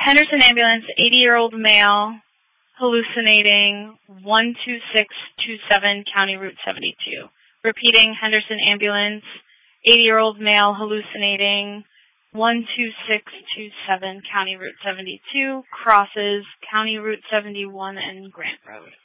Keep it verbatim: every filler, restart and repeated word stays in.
Henderson Ambulance, eighty-year-old male, hallucinating, one two six two seven, County Route seventy-two. Repeating, Henderson Ambulance, eighty-year-old male, hallucinating, one two six two seven, County Route seventy-two, crosses County Route seventy-one and Grant Road.